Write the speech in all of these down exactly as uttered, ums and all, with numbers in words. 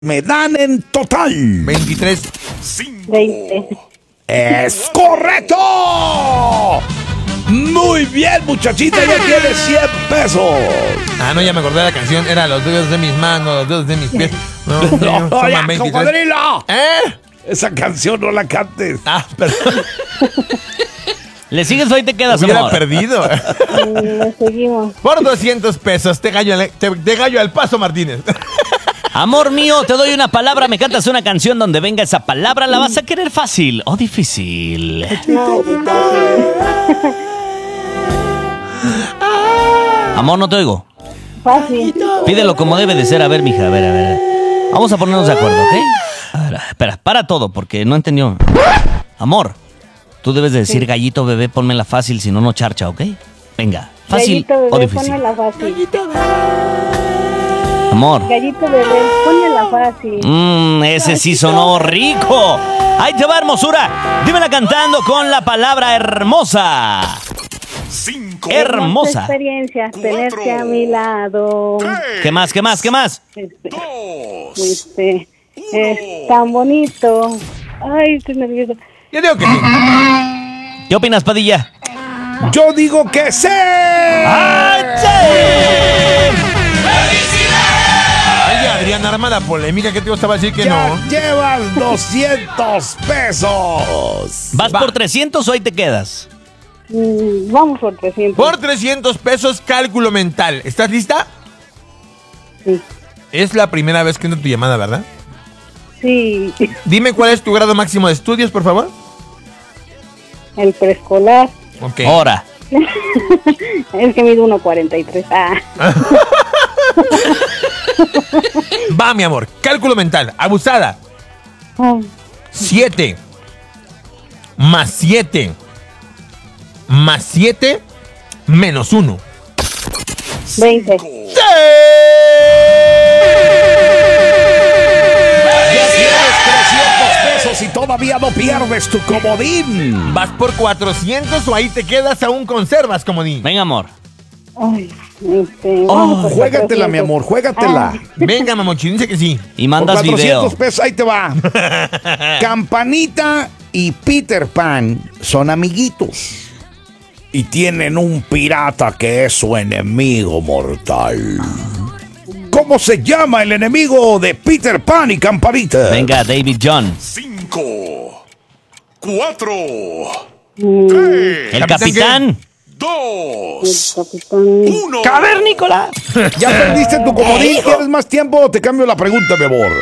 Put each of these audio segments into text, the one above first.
Me dan en total veintitrés. veinte. ¡Es correcto! Muy bien, muchachita, ya tienes cien pesos. Ah, no, ya me acordé de la canción. Era los dedos de mis manos, los dedos de mis pies. No, No, no, no, ya, suman veintitrés. cocodrilo. ¿Eh? Esa canción no la cantes. Ah, perdón. ¿Le sigues o ahí te quedas, Hubiera amor? perdido. Le seguimos. Por doscientos pesos, te gallo, al- te, te gallo al paso, Martínez. Amor mío, te doy una palabra, me cantas una canción donde venga esa palabra, ¿la vas a querer fácil o difícil? No, Amor, no te oigo. fácil. Pídelo como debe de ser. A ver, mija, a ver, a ver. Vamos a ponernos de acuerdo, ¿ok? A ver, espera, para todo, porque no entendió. Amor, tú debes de decir gallito bebé, pónmela fácil, si no, no charcha, ¿ok? Venga, fácil Gallito o bebé, difícil. ponmela fácil. Amor. Gallito bebé, ponmela fácil. Mmm, ese sí sonó rico. Ahí te va, hermosura. Dímela cantando con la palabra hermosa. Cinco, Hermosa. Experiencias, Cuatro. tenerte a mi lado. tres, ¿Qué más, qué más, qué más? Este, dos, este, es tan bonito. Ay, estoy nerviosa. Yo digo que sí. ¿Qué opinas, Padilla? Yo digo que sí. ¡Ay, Ay, Adrián, arma la polémica. ¿Qué te gustaba decir que Ya no? llevas doscientos pesos. ¿Vas Va. por trescientos o ahí te quedas? Mm, vamos por trescientos. Por trescientos pesos, cálculo mental. ¿Estás lista? Sí. Es la primera vez que entra tu llamada, ¿verdad? Sí, Dime cuál es tu grado máximo de estudios, por favor. el preescolar. Ok. Ahora. Es que mido uno cuarenta y tres. Ah, Va, mi amor. Cálculo mental. Abusada. ay, siete. Más siete. Más siete. Menos uno. veinte. Ya tienes trescientos pesos y todavía no pierdes tu comodín. ¿Vas por cuatrocientos o ahí te quedas aún conservas, comodín? Venga, amor. Ay, este, vamos por Juégatela, mi cuatrocientos. amor, juégatela. Ay, Venga, mamochín, dice que sí. Y Por mandas video. cuatrocientos pesos, ahí te va. Campanita y Peter Pan son amiguitos. Y tienen un pirata que es su enemigo mortal. ¿Cómo se llama el enemigo de Peter Pan y Campanita? Venga, David John. cinco, cuatro, mm, tres, El ¿Capitán capitán. dos, capitán. uno. ¡Cavernícola! ¿Ya perdiste tu comodín? ¿Quieres más tiempo o te cambio la pregunta, mi amor?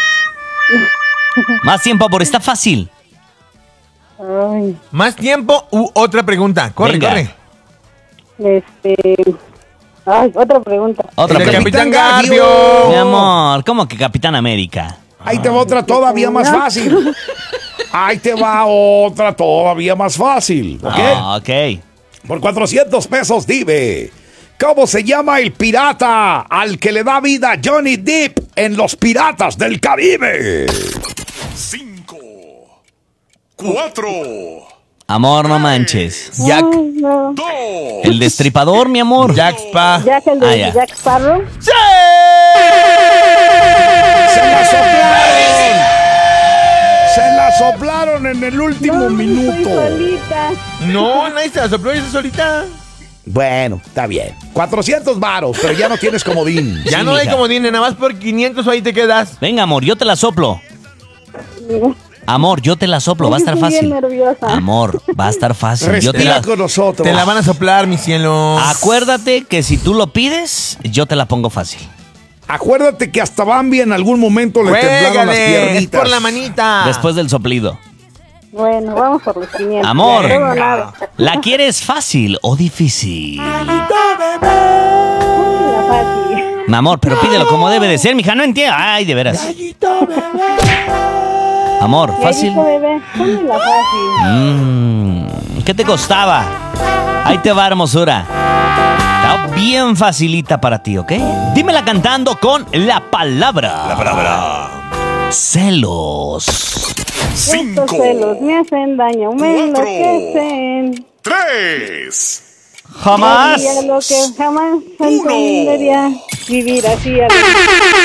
Más tiempo, amor, está fácil. Ay, Más tiempo u otra pregunta. Corre, Venga. corre. este. Ay, otra pregunta. Otra El pregunta. Capitán Garfio. Garfio. Mi amor, ¿cómo que Capitán América? Ahí te va otra todavía más fácil. Ahí te va otra todavía más fácil. ¿Ok? Ah, ok. Por cuatrocientos pesos, dime. ¿Cómo se llama el pirata al que le da vida Johnny Depp en Los Piratas del Caribe? Cinco, cuatro, Amor, no manches. Jack. Ay, no. dos. El destripador, mi amor. Jack Spa. Jack, el de Ah, ya. Jack Sparrow. ¡Se la soplaron! ¡Se la soplaron en el último No, minuto! estoy solita. No, nadie se la sopló, ella solita. Bueno, está bien. cuatrocientos varos, pero ya no tienes comodín. Ya Sí, no hay mija. como tiene, nada más por quinientos o ahí te quedas. Venga, amor, yo te la soplo. Amor, yo te la soplo, va a estar Estoy bien fácil. nerviosa. Amor, va a estar fácil. Yo te Respira la... con nosotros. Te la van a soplar, mi cielo. Acuérdate que si tú lo pides, yo te la pongo fácil. Acuérdate que hasta Bambi en algún momento le temblaron las Juégale, es piernitas. por la manita. Después del soplido. Bueno, vamos por los quinientos. Amor. Ya, todo o nada. ¿La quieres fácil o difícil? La fácil. Mi amor, pero pídelo como debe de ser, mija, no entiendo. Ay, de veras. Amor, fácil. Gallito bebé, ponme la fácil. Mm, ¿qué te costaba? Ahí te va, hermosura. Está bien facilita para ti, ¿ok? Dímela cantando con la palabra. La palabra. Celos. Estos Cinco, celos me hacen daño, me Cuatro. enloquecen. tres, Jamás. Haría lo que jamás entendería vivir así. a la-